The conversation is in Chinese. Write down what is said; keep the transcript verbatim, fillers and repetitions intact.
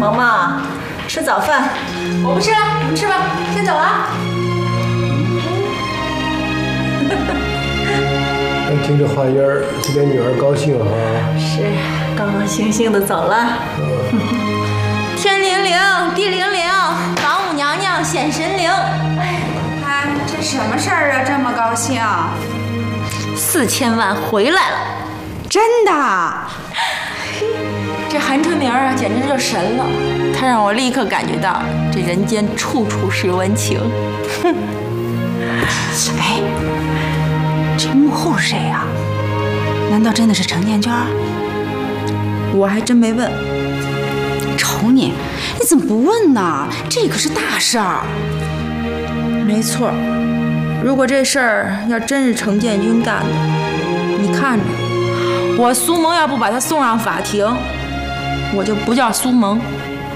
萌萌，吃早饭。 我不吃了，你们吃吧，先走了。 听这话音儿，这点女儿高兴啊。 是，高高兴兴的走了。 嗯、 天灵灵，地灵灵，王母娘娘显神灵。 哎，这什么事儿啊？这么高兴？ 四千万回来了， 真的？ 这韩春明啊，简直就神了！他让我立刻感觉到这人间处处是温情。哼！ 哎，这幕后是谁呀？难道真的是程建娟？ 我还真没问。 瞅你，你怎么不问呢？这可是大事儿。 没错，如果这事儿要真是程建军干的，你看着，我苏萌要不把他送上法庭，我就不叫苏萌，